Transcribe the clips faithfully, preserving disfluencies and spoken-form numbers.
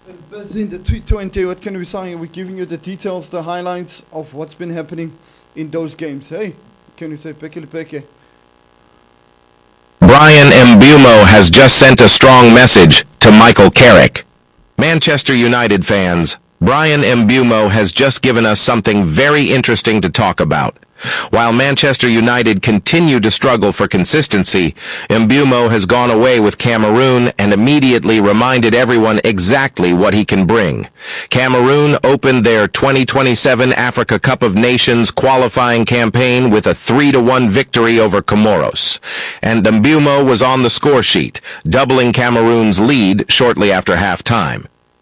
Busy in the T twenty, what can we say? We're giving you the details, the highlights of what's been happening in those games. Hey, can we say pekele peke? Bryan Mbeumo has just sent a strong message to Michael Carrick. Manchester United fans, Bryan Mbeumo has just given us something very interesting to talk about. While Manchester United continue to struggle for consistency, Mbeumo has gone away with Cameroon and immediately reminded everyone exactly what he can bring. Cameroon opened their twenty twenty-seven Africa Cup of Nations qualifying campaign with a three to one victory over Comoros, and Mbeumo was on the score sheet, doubling Cameroon's lead shortly after halftime.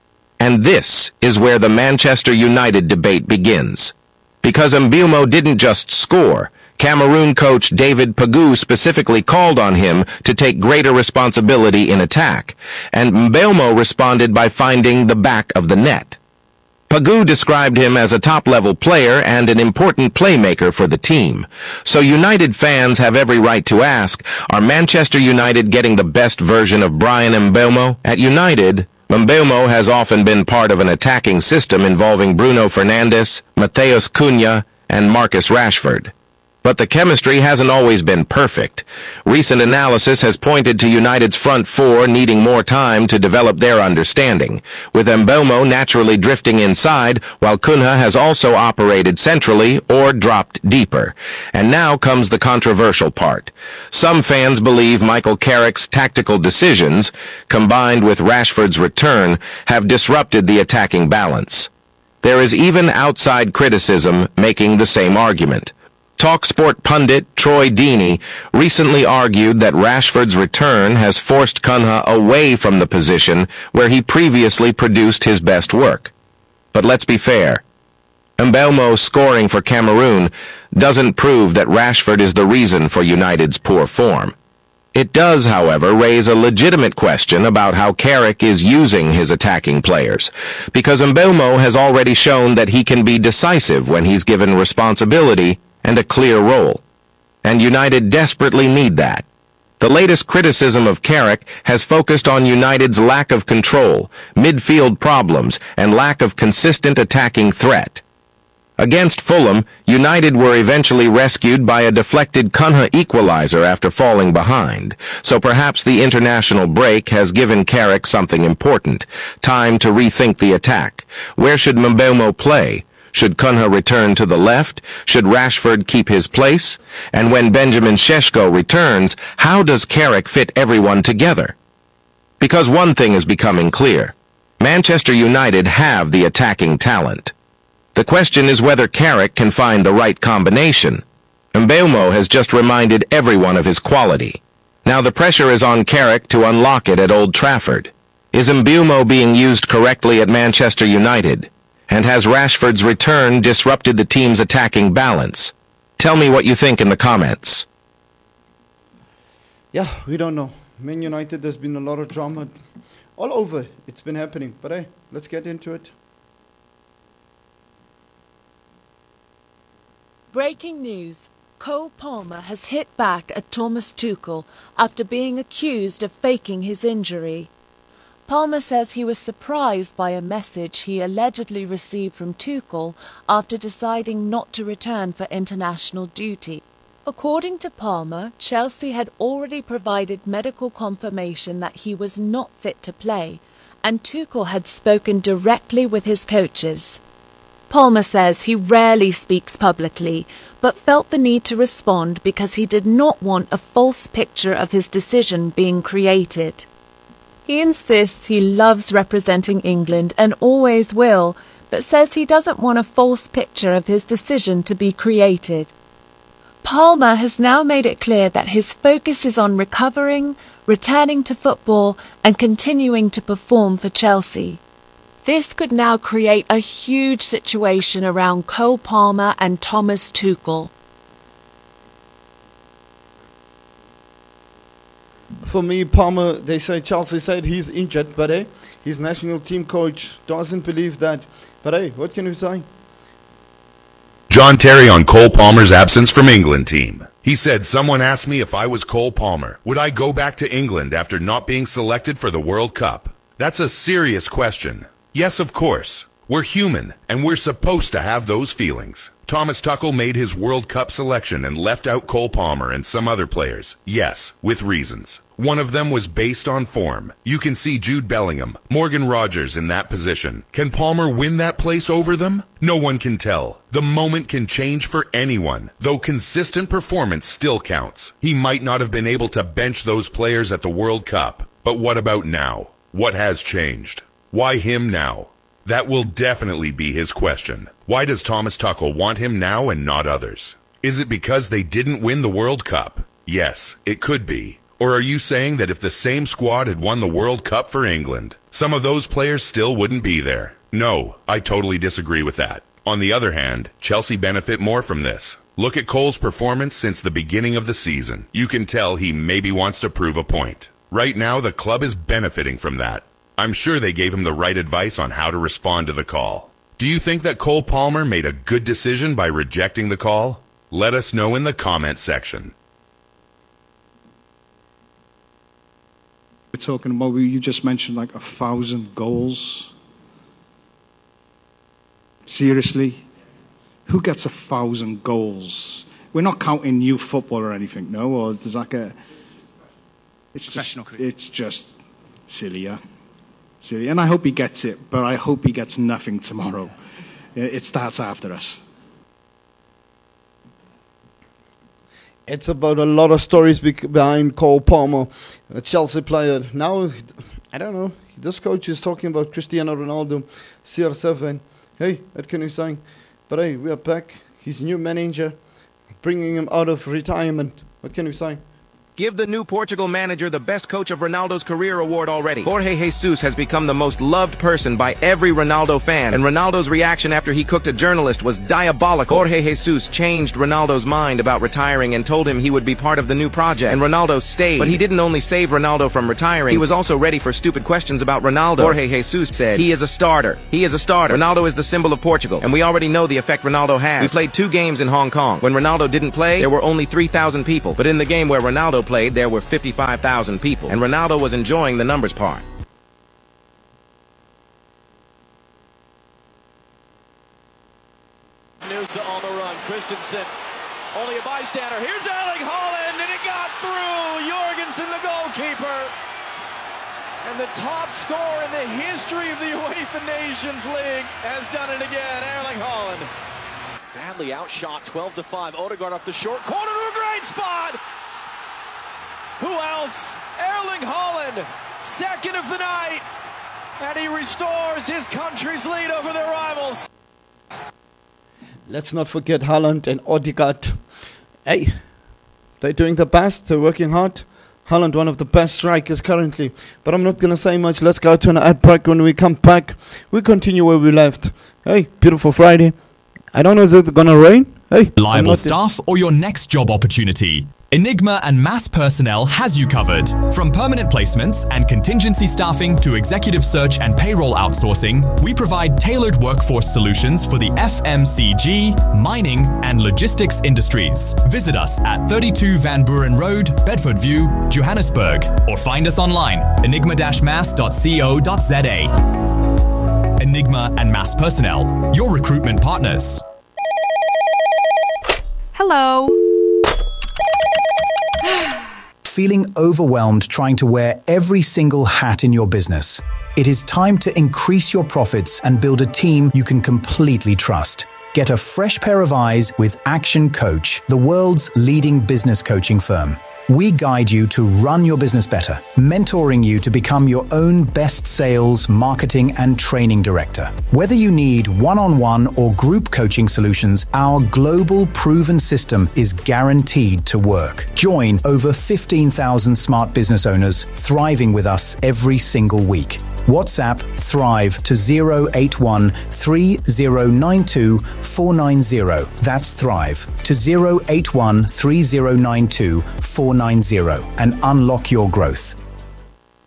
And this is where the Manchester United debate begins. Because Mbeumo didn't just score, Cameroon coach David Pagou specifically called on him to take greater responsibility in attack, and Mbeumo responded by finding the back of the net. Pagou described him as a top-level player and an important playmaker for the team. So United fans have every right to ask, are Manchester United getting the best version of Bryan Mbeumo? At United, Mbeumo has often been part of an attacking system involving Bruno Fernandes, Matheus Cunha, and Marcus Rashford. But the chemistry hasn't always been perfect. Recent analysis has pointed to United's front four needing more time to develop their understanding, with Mbeumo naturally drifting inside, while Cunha has also operated centrally or dropped deeper. And now comes the controversial part. Some fans believe Michael Carrick's tactical decisions, combined with Rashford's return, have disrupted the attacking balance. There is even outside criticism making the same argument. TalkSport pundit Troy Deeney recently argued that Rashford's return has forced Cunha away from the position where he previously produced his best work. But let's be fair. Mbeumo scoring for Cameroon doesn't prove that Rashford is the reason for United's poor form. It does, however, raise a legitimate question about how Carrick is using his attacking players, because Mbeumo has already shown that he can be decisive when he's given responsibility and a clear role. And United desperately need that. The latest criticism of Carrick has focused on United's lack of control, midfield problems, and lack of consistent attacking threat. Against Fulham, United were eventually rescued by a deflected Cunha equalizer after falling behind, so perhaps the international break has given Carrick something important, time to rethink the attack. Where should Mbeumo play? Should Cunha return to the left? Should Rashford keep his place? And when Benjamin Šeško returns, how does Carrick fit everyone together? Because one thing is becoming clear. Manchester United have the attacking talent. The question is whether Carrick can find the right combination. Mbeumo has just reminded everyone of his quality. Now the pressure is on Carrick to unlock it at Old Trafford. Is Mbeumo being used correctly at Manchester United? And has Rashford's return disrupted the team's attacking balance? Tell me what you think in the comments. Yeah, we don't know. Man United, there's been a lot of drama all over. It's been happening. But hey, let's get into it. Breaking news. Cole Palmer has hit back at Thomas Tuchel after being accused of faking his injury. Palmer says he was surprised by a message he allegedly received from Tuchel after deciding not to return for international duty. According to Palmer, Chelsea had already provided medical confirmation that he was not fit to play, and Tuchel had spoken directly with his coaches. Palmer says he rarely speaks publicly, but felt the need to respond because he did not want a false picture of his decision being created. He insists he loves representing England and always will, but says he doesn't want a false picture of his decision to be created. Palmer has now made it clear that his focus is on recovering, returning to football, and continuing to perform for Chelsea. This could now create a huge situation around Cole Palmer and Thomas Tuchel. For me, Palmer, they say Chelsea said he's injured, but hey, his national team coach doesn't believe that. But hey, what can you say? John Terry on Cole Palmer's absence from England team. He said, someone asked me if I was Cole Palmer, would I go back to England after not being selected for the World Cup? That's a serious question. Yes, of course. We're human, and we're supposed to have those feelings. Thomas Tuchel made his World Cup selection and left out Cole Palmer and some other players. Yes, with reasons. One of them was based on form. You can see Jude Bellingham, Morgan Rogers in that position. Can Palmer win that place over them? No one can tell. The moment can change for anyone, though consistent performance still counts. He might not have been able to bench those players at the World Cup. But what about now? What has changed? Why him now? That will definitely be his question. Why does Thomas Tuchel want him now and not others? Is it because they didn't win the World Cup? Yes, it could be. Or are you saying that if the same squad had won the World Cup for England, some of those players still wouldn't be there? No, I totally disagree with that. On the other hand, Chelsea benefit more from this. Look at Cole's performance since the beginning of the season. You can tell he maybe wants to prove a point. Right now, the club is benefiting from that. I'm sure they gave him the right advice on how to respond to the call. Do you think that Cole Palmer made a good decision by rejecting the call? Let us know in the comment section. We're talking about, you just mentioned like a thousand goals. Seriously? Who gets a thousand goals? We're not counting youth football or anything, no? Or there's like a... It's just, it's just silly, yeah? Silly. And I hope he gets it, but I hope he gets nothing tomorrow. It starts after us. It's about a lot of stories bec- behind Cole Palmer, a Chelsea player. Now, I don't know, this coach is talking about Cristiano Ronaldo, C R seven. Hey, what can you say? But hey, we are back. He's new manager, bringing him out of retirement. What can you say? Give the new Portugal manager the Best Coach of Ronaldo's Career award already. Jorge Jesus has become the most loved person by every Ronaldo fan, and Ronaldo's reaction after he cooked a journalist was diabolical. Jorge Jesus changed Ronaldo's mind about retiring and told him he would be part of the new project, and Ronaldo stayed. But he didn't only save Ronaldo from retiring, he was also ready for stupid questions about Ronaldo. Jorge Jesus said, he is a starter. He is a starter. Ronaldo is the symbol of Portugal, and we already know the effect Ronaldo has. We played two games in Hong Kong. When Ronaldo didn't play, there were only three thousand people, but in the game where Ronaldo played, there were fifty-five thousand people, and Ronaldo was enjoying the numbers part. Nusa on the run, Christensen, only a bystander. Here's Erling Haaland, and it got through. Jorgensen, the goalkeeper, and the top scorer in the history of the UEFA Nations League has done it again. Erling Haaland, badly outshot, twelve to five. Odegaard off the short corner to a great spot. Who else? Erling Haaland, second of the night, and he restores his country's lead over their rivals. Let's not forget Haaland and Odegaard. Hey, they're doing the best, they're working hard. Haaland, one of the best strikers currently. But I'm not going to say much. Let's go to an ad break. When we come back, we continue where we left. Hey, beautiful Friday. I don't know, is it going to rain? Hey, Liable staff or your next job opportunity? Enigma and Mass Personnel has you covered. From permanent placements and contingency staffing to executive search and payroll outsourcing, we provide tailored workforce solutions for the F M C G, mining, and logistics industries. Visit us at thirty-two Van Buren Road, Bedford View, Johannesburg, or find us online, enigma dash mass dot co dot z a. Enigma and Mass Personnel, your recruitment partners. Hello. Feeling overwhelmed trying to wear every single hat in your business? It is time to increase your profits and build a team you can completely trust. Get a fresh pair of eyes with Action Coach, the world's leading business coaching firm. We guide you to run your business better, mentoring you to become your own best sales, marketing, and training director. Whether you need one-on-one or group coaching solutions, our global proven system is guaranteed to work. Join over fifteen thousand smart business owners thriving with us every single week. WhatsApp Thrive to zero eight one three zero nine two four nine zero. That's Thrive to zero eight one three zero nine two four nine zero and unlock your growth.